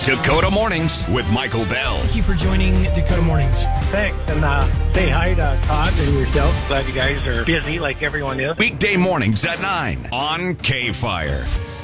Dakota Mornings with Michael Bell. Thank you for joining Dakota Mornings. Thanks, and say hi to Todd and yourself. Glad you guys are busy like everyone is. Weekday mornings at 9 on K-Fire.